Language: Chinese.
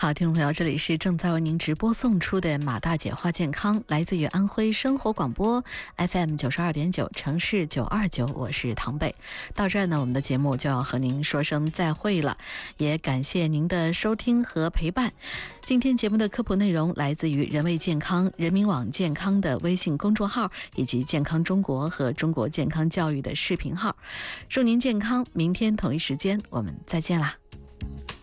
好，听众朋友，这里是正在为您直播送出的马大姐话健康，来自于安徽生活广播 FM 92.9城市929，我是唐贝。到这儿呢，我们的节目就要和您说声再会了，也感谢您的收听和陪伴。今天节目的科普内容来自于人卫健康、人民网健康的微信公众号，以及健康中国和中国健康教育的视频号。祝您健康，明天同一时间我们再见啦。